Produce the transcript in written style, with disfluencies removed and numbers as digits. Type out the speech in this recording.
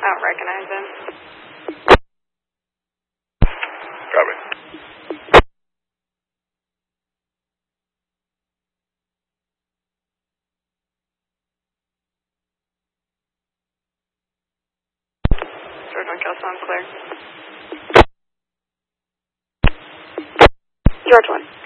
I don't recognize him. Copy. George 1 Kill sounds clear. George 1.